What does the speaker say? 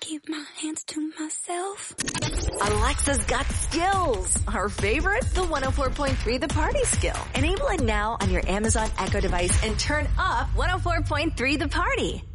keep my hands to myself. Alexa's got skills. Our favorite? The 104.3 The Party skill. Enable it now on your Amazon Echo device and turn up 104.3 The Party.